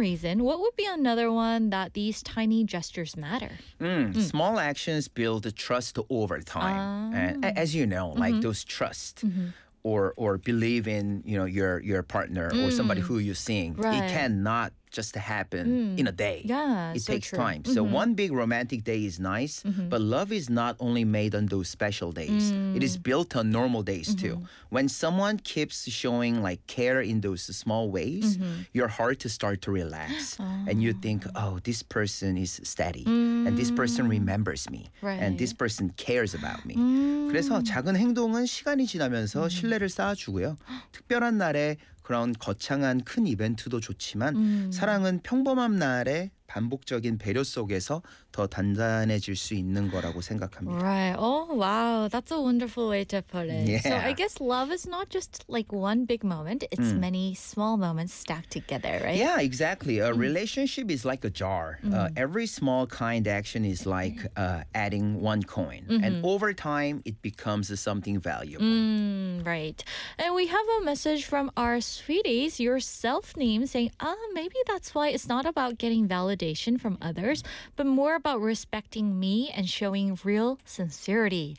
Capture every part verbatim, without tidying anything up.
reason, what would be another one that these tiny gestures matter? Mm, Small actions build trust over time. And a- as you know, like those trust or or believe in, you know, your your partner or somebody who you're seeing, Right. it cannot just happen in a day. Yeah, It so takes true. time. So one big romantic day is nice, but love is not only made on those special days. It is built on normal days too. When someone keeps showing like care in those small ways, your heart to start to relax and you think, oh, this person is steady and this person remembers me and this person cares about me. 그래서 작은 행동은 시간이 지나면서 신뢰를 쌓아주고요. 특별한 날에 그런 거창한 큰 이벤트도 좋지만 사랑은 평범한 날에 반복적인 배려 속에서 더 단단해질 수 있는 거라고 생각합니다. Right. Oh, wow. That's a wonderful way to put it. So Yeah. I guess love is not just like one big moment. It's many small moments stacked together, right? Yeah, exactly. A relationship is like a jar. Uh, every small kind action is like uh, adding one coin. And over time, it becomes something valuable. Mm, right. And we have a message from our sweeties, your self-name, saying, ah, maybe that's why it's not about getting validation from others, but more about respecting me and showing real sincerity.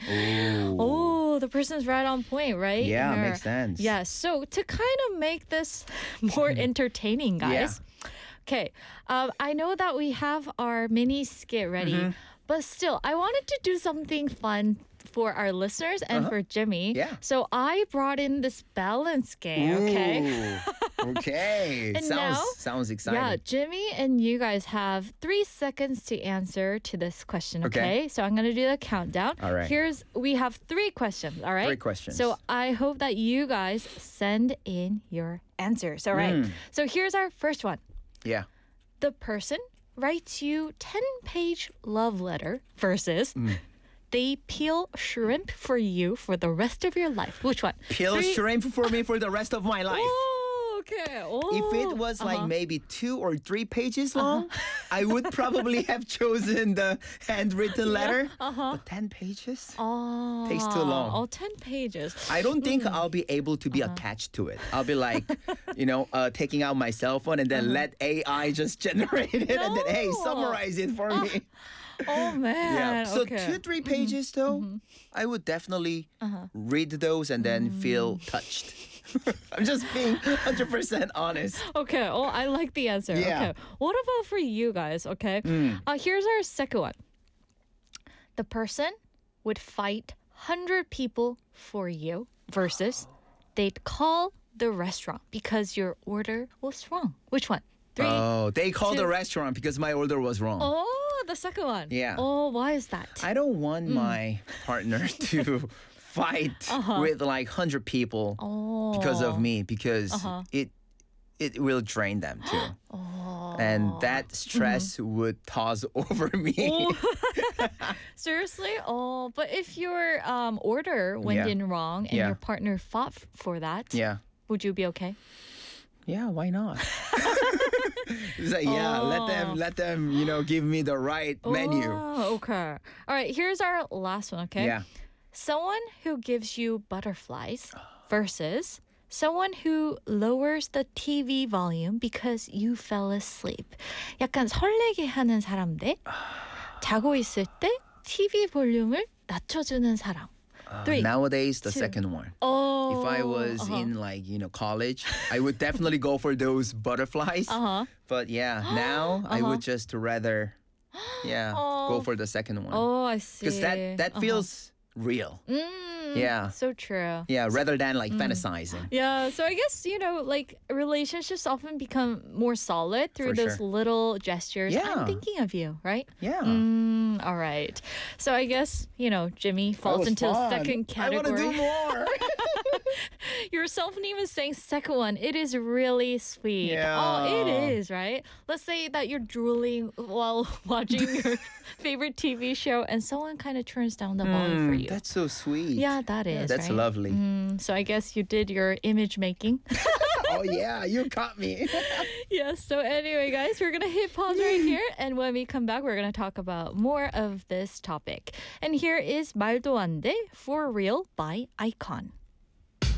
Oh, the person's right on point, right? Yeah, Or- makes sense. Yeah, so to kind of make this more entertaining, guys. Okay, um, I know that we have our mini skit ready, but still, I wanted to do something fun for our listeners and for Jimmy. Yeah. So I brought in this balance game, okay? Ooh, okay. And sounds now- sounds exciting. Yeah, Jimmy and you guys have three seconds to answer to this question, okay? Okay. So I'm going to do the countdown. All right. Here's, we have three questions, all right? Three questions. So I hope that you guys send in your answers, all right? Mm. So here's our first one. Yeah. The person writes you ten-page love letter versus they peel shrimp for you for the rest of your life. Which one? Peel Three- shrimp for me for the rest of my life. Oh, okay. Oh, If it was like uh-huh. maybe two or three pages long, I would probably have chosen the handwritten letter. uh-huh. But ten pages? Oh, Takes too long. Oh, ten pages. I don't think I'll be able to be attached to it. I'll be like, you know, uh, taking out my cell phone and then let A I just generate it and then, hey, No. summarize it for me. Oh, man. Yeah. So okay. two, three pages though, I would definitely read those and then feel touched. I'm just being one hundred percent honest. Okay. Oh, I like the answer. Yeah. Okay. What about for you guys? Okay. Uh, here's our second one. The person would fight one hundred people for you versus they'd call the restaurant because your order was wrong. Which one? Three. Oh, they called two- the restaurant because my order was wrong. Oh, the second one. Yeah. Oh, why is that? I don't want my partner to fight with like one hundred people oh. because of me because it it will drain them too. And that stress would toss over me. Seriously? Oh, but if your um, order went Yeah. in wrong and Yeah. your partner fought f- for that, Yeah. would you be okay? Yeah, why not? It's like, yeah, let them let them, you know, give me the right menu. Oh, okay. All right, here's our last one, okay? Yeah. Someone who gives you butterflies versus someone who lowers the T V volume because you fell asleep. 약간 설레게 하는 사람 대 자고 있을 때 티비 볼륨을 낮춰주는 사람. Three. Nowadays, the two. second one. Oh. If I was uh-huh. in like, you know, college, I would definitely go for those butterflies. Uh-huh. But yeah, now I would just rather, yeah, go Oh. for the second one. Oh, I see. Because that, that Uh-huh. feels real. Mm, Yeah. So true. Yeah, rather than like fantasizing. Yeah, so I guess, you know, like relationships often become more solid through For those sure. little gestures. Yeah. I'm thinking of you, right? Yeah. Mm, all right. So I guess, you know, Jimmy That falls was into the fun. second I want to category. do more. Your self-name is saying second one. It is really sweet. Oh, it Yeah. is, right? Let's say that you're drooling while watching your favorite T V show and someone kind of turns down the volume for Mm, you. That's so sweet. Yeah, that is. That's right? lovely. Mm, so I guess you did your image making. Oh, yeah, you caught me. Yes. So anyway, guys, we're gonna hit pause right here, and when we come back, we're gonna talk about more of this topic. And here is 말도 안 돼 for real by Icon.